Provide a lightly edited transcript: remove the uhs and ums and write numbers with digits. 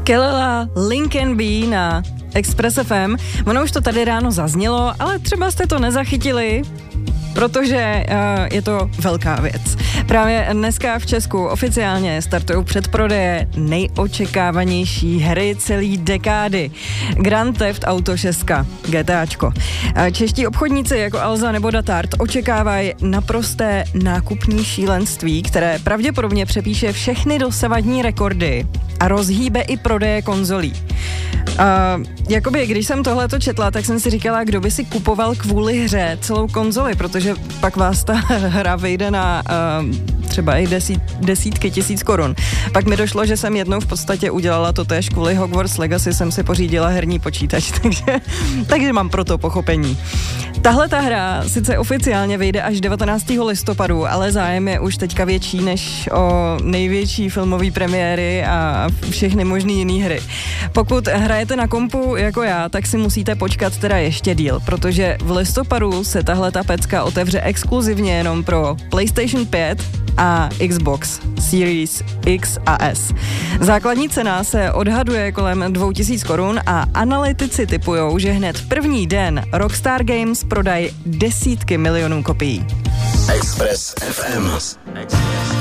Kelela Lincoln B na Express FM. Ono už to tady ráno zaznělo, ale třeba jste to nezachytili, protože je to velká věc. Právě dneska v Česku oficiálně startují předprodeje nejočekávanější hry celý dekády. Grand Theft Auto 6, GTAčko. Čeští obchodníci jako Alza nebo Datart očekávají naprosté nákupní šílenství, které pravděpodobně přepíše všechny dosavadní rekordy a rozhýbe i prodeje konzolí. Jakoby, když jsem tohleto četla, tak jsem si říkala, kdo by si kupoval kvůli hře celou konzoli, protože pak vás ta hra vyjde na třeba i desítky tisíc korun. Pak mi došlo, že jsem jednou v podstatě udělala to též kvůli Hogwarts Legacy, jsem si pořídila herní počítač, takže mám pro to pochopení. Tahle ta hra sice oficiálně vyjde až 19. listopadu, ale zájem je už teďka větší než o největší filmové premiéry a všechny možný jiný hry. Pokud hrajete na kompu jako já, tak si musíte počkat teda ještě díl, protože v listopadu se tahle ta pecka otevře exkluzivně jenom pro PlayStation 5 a Xbox Series X a S. Základní cena se odhaduje kolem 2000 korun a analytici tipujou, že hned první den Rockstar Games prodají desítky milionů kopií. Express FM.